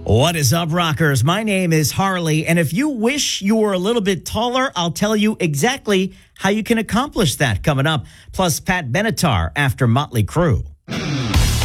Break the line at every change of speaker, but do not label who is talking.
What is up, rockers? My name is Harley, and if you wish you were a little bit taller, I'll tell you exactly how you can accomplish that coming up. Plus, Pat Benatar after Motley Crue.